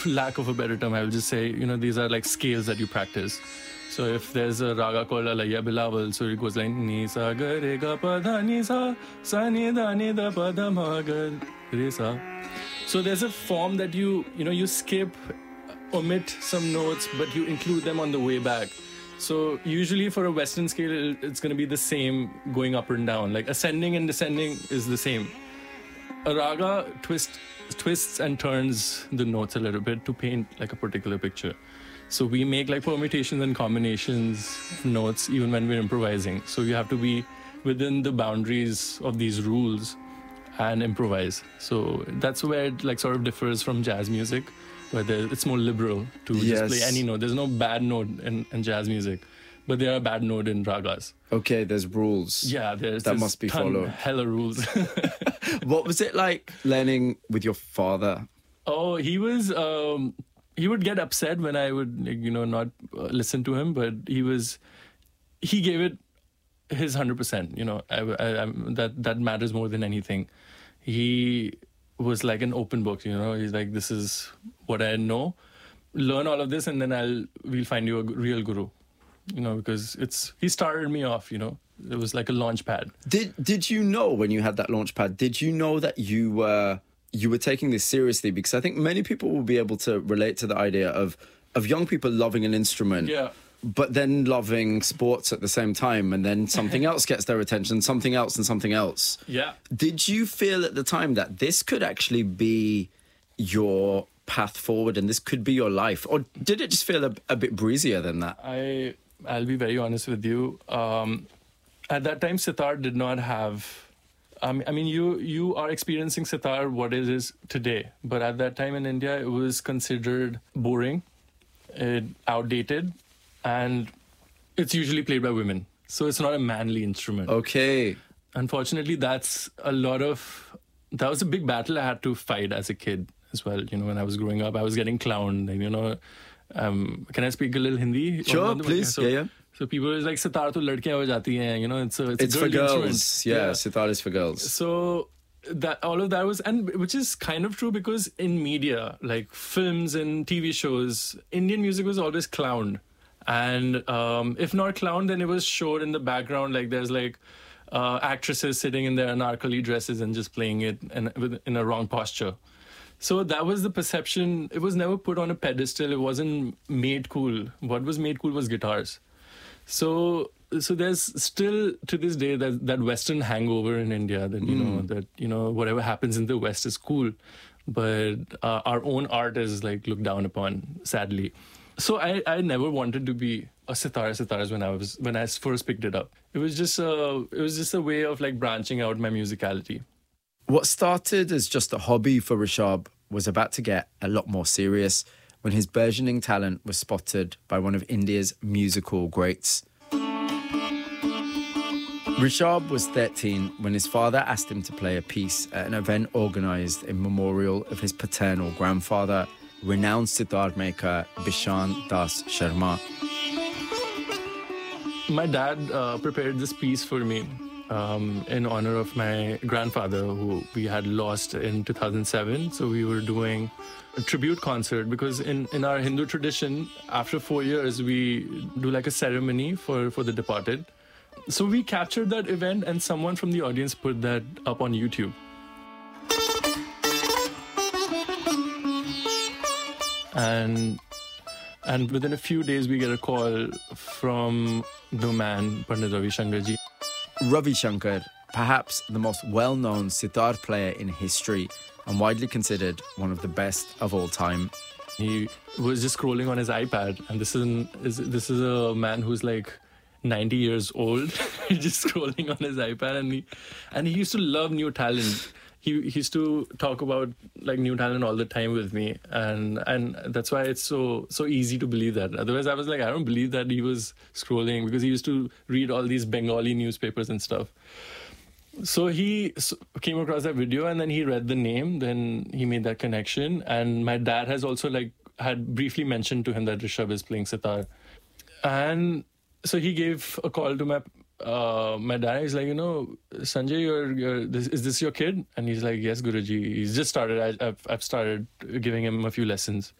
lack of a better term, I will just say, these are like scales that you practice. So if there's a raga called Alayya Bilawal, so it goes like ni sa ga re ga pa dha ni sa ni da pa dha ma ga re sa. So there's a form that you skip, omit some notes, but you include them on the way back. So usually for a Western scale, it's going to be the same going up and down. Like ascending and descending is the same. A raga twists and turns the notes a little bit to paint like a particular picture. So we make like permutations and combinations of notes even when we're improvising. So you have to be within the boundaries of these rules and improvise. So that's where it like sort of differs from jazz music, where it's more liberal to just play any note. There's no bad note in jazz music, but there are bad note in ragas. Okay, there's rules. Yeah, that must be followed. Hella rules. What was it like learning with your father? Oh, he was... he would get upset when I would, not listen to him, but he gave it his 100%. That matters more than anything. He was like an open book. He's like, this is what I know. Learn all of this, and then we'll find you a real guru. Because he started me off. It was like a launch pad. Did you know when you had that launch pad? Did you know that you were taking this seriously? Because I think many people will be able to relate to the idea of young people loving an instrument, but then loving sports at the same time, and then something else gets their attention, something else and something else. Yeah. Did you feel at the time that this could actually be your path forward and this could be your life? Or did it just feel a bit breezier than that? I'll be very honest with you. At that time, sitar did not have... you are experiencing sitar what it is today. But at that time in India, it was considered boring, outdated, and it's usually played by women. So it's not a manly instrument. Okay. Unfortunately, that was a big battle I had to fight as a kid as well. When I was growing up, I was getting clowned. And, can I speak a little Hindi? Sure, please. Yeah. So people are like, sitar to ladkiyan ho jati hain, it's for girls. Yeah, sitar is for girls. So all of that was, and which is kind of true, because in media, like films and TV shows, Indian music was always clowned. And if not clowned, then it was showed in the background, like there's like actresses sitting in their anarkali dresses and just playing it in a wrong posture. So that was the perception. It was never put on a pedestal. It wasn't made cool. What was made cool was guitars. So there's still to this day that Western hangover in India that whatever happens in the West is cool, but our own art is like looked down upon, sadly. So I never wanted to be a sitarist when I first picked it up. It was just a way of like branching out my musicality. What started as just a hobby for Rishabh was about to get a lot more serious when his burgeoning talent was spotted by one of India's musical greats. Rishabh was 13 when his father asked him to play a piece at an event organised in memorial of his paternal grandfather, renowned sitar maker Bishan Das Sharma. My dad prepared this piece for me in honor of my grandfather, who we had lost in 2007. So we were doing a tribute concert, because in our Hindu tradition, after 4 years, we do like a ceremony for the departed. So we captured that event, and someone from the audience put that up on YouTube. And within a few days, we get a call from the man, Pandit Ravi Shankar ji. Ravi Shankar, perhaps the most well-known sitar player in history and widely considered one of the best of all time. He was just scrolling on his iPad, and this is a man who's like 90 years old, just scrolling on his iPad, and he used to love new talent. He used to talk about like new talent all the time with me, and that's why it's so easy to believe that. Otherwise, I was like, I don't believe that he was scrolling, because he used to read all these Bengali newspapers and stuff. So he came across that video, and then he read the name, then he made that connection. And my dad has also had briefly mentioned to him that Rishabh is playing sitar. And so he gave a call to my dad. He's like, Sanjay, is this your kid? And he's like, yes, Guruji. He's just started. I've started giving him a few lessons.